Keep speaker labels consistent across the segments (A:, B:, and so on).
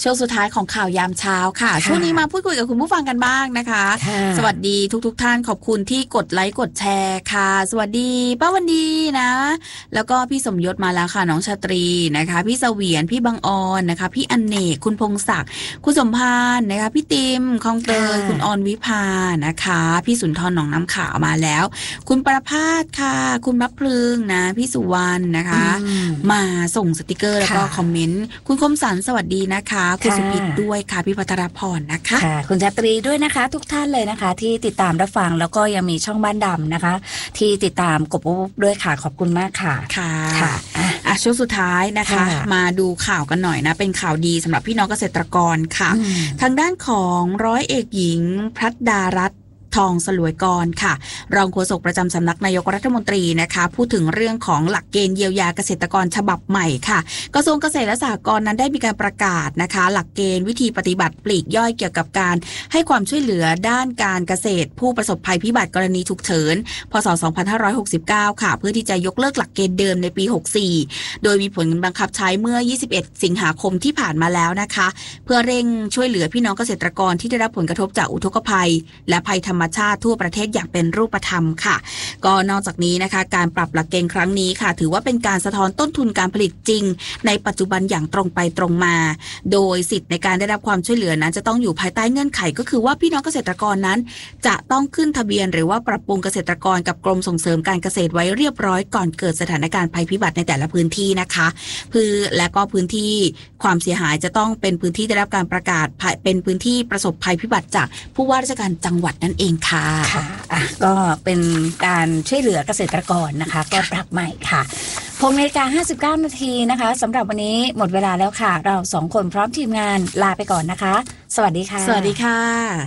A: ช่วงสุดท้ายของข่าวยามเช้าค่ะช่วงนี้มาพูดคุยกับคุณผู้ฟังกันบ้างนะคะสวัสดีทุกท่านขอบคุณที่กดไลค์กดแชร์ค่ะสวัสดีป้าวันดีนะแล้วก็พี่สมยศมาแล้วค่ะน้องชาตรีนะคะพี่เสวียนพี่บังออนนะคะพี่อเนกคุณพงศักดิ์คุณสมพานนะคะพี่ติมคองเตยคุณออนวิภานะคะพี่สุนทรหนองน้ำขาวมาแล้วคุณประภาสค่ะคุณมักพลึงนะพี่สุวรรณนะคะมาส่งสติกเกอร์แล้วก็คอมเมนต์คุณคมสันสวัสดีนะคะคุณสุพิษด้วยค่ะพี่พัทรพรนะคะ
B: คุณชาตรีด้วยนะคะทุกท่านเลยนะคะที่ติดตามรับฟังแล้วก็ยังมีช่องบ้านดำนะคะที่ติดตามกบด้วยค่ะขอบคุณมากค่ะ
A: ค่ะช่วงสุดท้ายนะคะมาดูข่าวกันหน่อยนะเป็นข่าวดีสำหรับพี่น้องเกษตรกรค่ะทางด้านของร้อยเอกหญิงพัฒดารัตน์ทองสลวยกรค่ะรองโฆษกประจำสำนักนายกรัฐมนตรีนะคะพูดถึงเรื่องของหลักเกณฑ์เยียวยาเกษตรกรฉบับใหม่ค่ะกระทรวงเกษตรและสหกรณ์นั้นได้มีการประกาศนะคะหลักเกณฑ์วิธีปฏิบัติปลีกย่อยเกี่ยวกับการให้ความช่วยเหลือด้านการเกษตรผู้ประสบภัยพิบัติกรณีฉุกเฉินพ.ศ. 2569ค่ะเพื่อที่จะยกเลิกหลักเกณฑ์เดิมในปี64โดยมีผลบังคับใช้เมื่อ21สิงหาคมที่ผ่านมาแล้วนะคะเพื่อเร่งช่วยเหลือพี่น้องเกษตรกรที่ได้รับผลกระทบจากอุทกภัยและภัยธรรมชาติทั่วประเทศอย่างเป็นรูปธรรมค่ะก็นอกจากนี้นะคะการปรับหลักเกณฑ์ครั้งนี้ค่ะถือว่าเป็นการสะท้อนต้นทุนการผลิตจริงในปัจจุบันอย่างตรงไปตรงมาโดยสิทธิ์ในการได้รับความช่วยเหลือนั้นจะต้องอยู่ภายใต้เงื่อนไขก็คือว่าพี่น้องเกษตรกรนั้นจะต้องขึ้นทะเบียนหรือว่าปรับปรุงเกษตรกรกับกรมส่งเสริมการเกษตรไว้เรียบร้อยก่อนเกิดสถานการณ์ภัยพิบัติในแต่ละพื้นที่นะคะและก็พื้นที่ความเสียหายจะต้องเป็นพื้นที่ได้รับการประกาศเป็นพื้นที่ประสบภัยพิบัติจากผู้ว่าราชการจังหวัดนั่นเองค่ะ
B: ก็เป็นการช่วยเหลือเกษตรกรนะคะก็ปรับใหม่ค่ะ6:59 นาทีนะคะสำหรับวันนี้หมดเวลาแล้วค่ะเรา2คนพร้อมทีมงานลาไปก่อนนะคะสวัสดีค่ะ
A: สวัสดีค่ะ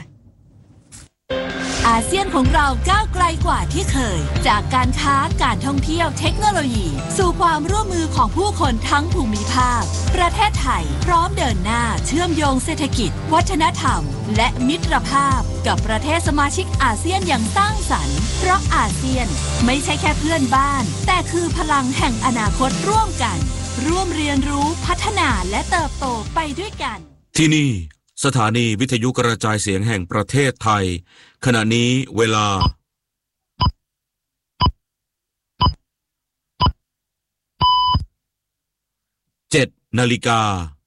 C: อาเซียนของเราก้าวไกลกว่าที่เคยจากการค้าการท่องเที่ยวเทคโนโลยีสู่ความร่วมมือของผู้คนทั้งภูมิภาคประเทศไทยพร้อมเดินหน้าเชื่อมโยงเศรษฐกิจวัฒนธรรมและมิตรภาพกับประเทศสมาชิกอาเซียนอย่างสร้างสรรค์เพราะอาเซียนไม่ใช่แค่เพื่อนบ้านแต่คือพลังแห่งอนาคตร่วมกันร่วมเรียนรู้พัฒนาและเติบโตไปด้วยกัน
D: ที่นี่สถานีวิทยุกระจายเสียงแห่งประเทศไทยขณะนี้เวลา 7:00 น.